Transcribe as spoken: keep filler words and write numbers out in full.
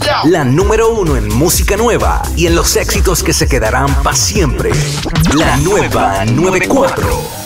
La número uno en música nueva y en los éxitos que se quedarán para siempre. La nueva noventa y cuatro.